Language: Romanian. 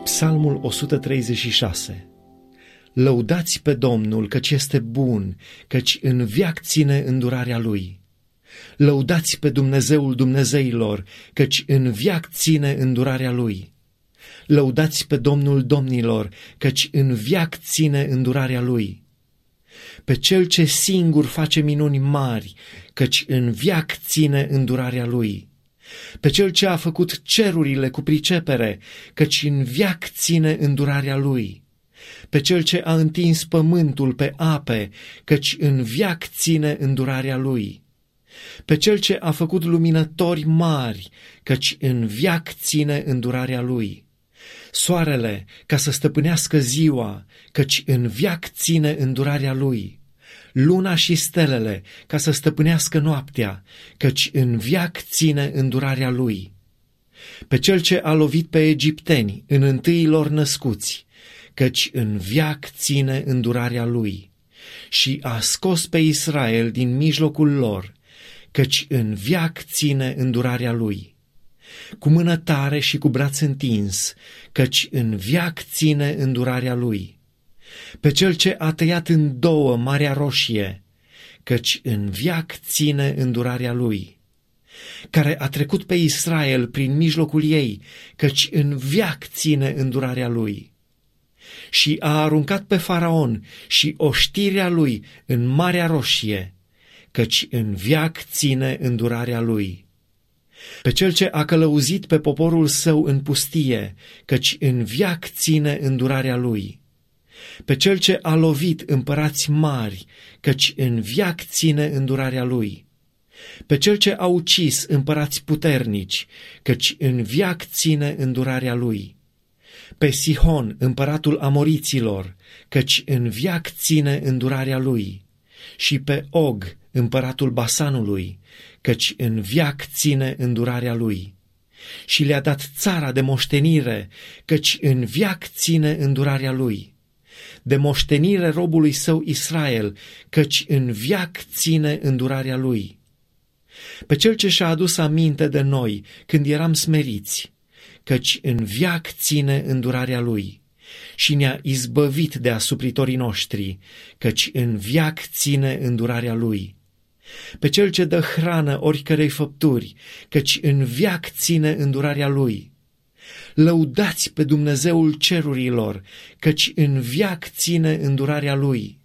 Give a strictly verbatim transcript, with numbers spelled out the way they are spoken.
Psalmul o sută treizeci și șase. Lăudați pe Domnul, căci este bun, căci în veac ține îndurarea Lui. Lăudați pe Dumnezeul Dumnezeilor, căci în veac ține îndurarea Lui. Lăudați pe Domnul Domnilor, căci în veac ține îndurarea Lui. Pe Cel ce singur face minuni mari, căci în veac ține îndurarea Lui. Pe Cel ce a făcut cerurile cu pricepere, căci în veac ține îndurarea Lui. Pe Cel ce a întins pământul pe ape, căci în veac ține îndurarea Lui. Pe Cel ce a făcut luminători mari, căci în veac ține îndurarea Lui. Soarele, ca să stăpânească ziua, căci în veac ține îndurarea Lui. Luna și stelele, ca să stăpânească noaptea, căci în veac ține îndurarea Lui. Pe Cel ce a lovit pe egipteni în întâii lor născuți, căci în veac ține îndurarea Lui. Și a scos pe Israel din mijlocul lor, căci în veac ține îndurarea Lui. Cu mână tare și cu braț întins, căci în veac ține îndurarea Lui. Pe Cel ce a tăiat în două Marea Roșie, căci în veac ține îndurarea Lui. Care a trecut pe Israel prin mijlocul ei, căci în veac ține îndurarea Lui. Și a aruncat pe Faraon și oștirea lui în Marea Roșie, căci în veac ține îndurarea Lui. Pe Cel ce a călăuzit pe poporul său în pustie, căci în veac ține îndurarea Lui. Pe Cel ce a lovit împărați mari, căci în veac ține îndurarea Lui. Pe Cel ce a ucis împărați puternici, căci în veac ține îndurarea Lui. Pe Sihon, împăratul Amoriților, căci în veac ține îndurarea Lui. Și pe Og, împăratul Basanului, căci în veac ține îndurarea Lui. Și le-a dat țara de moștenire, căci în veac ține îndurarea Lui. De moștenire robului său Israel, căci în veac ține îndurarea Lui. Pe Cel ce și-a adus aminte de noi când eram smeriți, căci în veac ține îndurarea Lui. Și ne-a izbăvit de asupritorii noștri, căci în veac ține îndurarea Lui. Pe Cel ce dă hrană oricărei făpturi, căci în veac ține îndurarea Lui. Lăudați pe Dumnezeul cerurilor, căci în veac ține îndurarea Lui.